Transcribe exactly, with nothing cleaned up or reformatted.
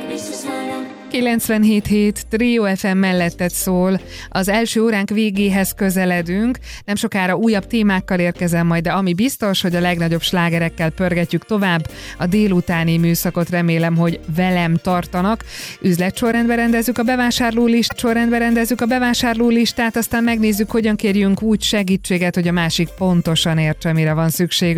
kilencvenhét hét Trio ef em melletted szól. Az első óránk végéhez közeledünk. Nem sokára újabb témákkal érkezem majd, de ami biztos, hogy a legnagyobb slágerekkel pörgetjük tovább. A délutáni műszakot remélem, hogy velem tartanak. Üzletsorrendbe rendezzük a bevásárlólist, sorrendbe rendezzük a bevásárlólistát, aztán megnézzük, hogyan kérjünk úgy segítséget, hogy a másik pontosan értse, mire van szükség.